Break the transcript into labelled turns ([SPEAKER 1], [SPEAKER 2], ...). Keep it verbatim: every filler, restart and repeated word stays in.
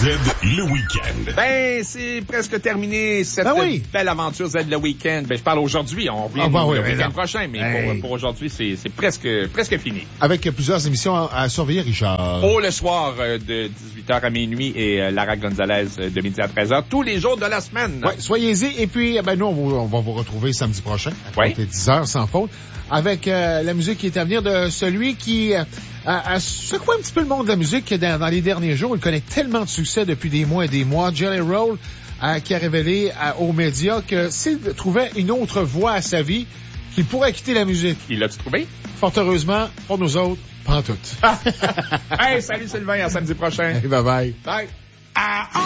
[SPEAKER 1] Z le week-end.
[SPEAKER 2] Ben, c'est presque terminé cette
[SPEAKER 3] ben oui.
[SPEAKER 2] belle aventure Z le week-end. Ben, je parle aujourd'hui. On revient
[SPEAKER 3] ah ben oui,
[SPEAKER 2] le
[SPEAKER 3] oui,
[SPEAKER 2] week-end
[SPEAKER 3] non.
[SPEAKER 2] prochain, mais
[SPEAKER 3] hey.
[SPEAKER 2] pour, pour aujourd'hui, c'est, c'est presque, presque fini.
[SPEAKER 3] Avec plusieurs émissions à, à surveiller, Richard.
[SPEAKER 2] Oh, le soir euh, de dix-huit heures à minuit et euh, Lara Gonzalez euh, de midi à treize heures, tous les jours de la semaine.
[SPEAKER 3] Ouais, soyez-y. Et puis, ben, nous, on, vous, on va vous retrouver samedi prochain, à
[SPEAKER 2] ouais.
[SPEAKER 3] dix heures, sans faute, avec euh, la musique qui est à venir de celui qui euh, a, a secoué un petit peu le monde de la musique dans, dans les derniers jours. Il connaît tellement de succès depuis des mois et des mois. Jelly Roll, euh, qui a révélé euh, aux médias que s'il trouvait une autre voie à sa vie, qu'il pourrait quitter la musique.
[SPEAKER 2] Il l'a-tu trouvé?
[SPEAKER 3] Fort heureusement, pour nous autres, pas en tout.
[SPEAKER 2] Hey, salut Sylvain, à samedi prochain.
[SPEAKER 3] Hey, bye bye.
[SPEAKER 2] Bye.
[SPEAKER 1] À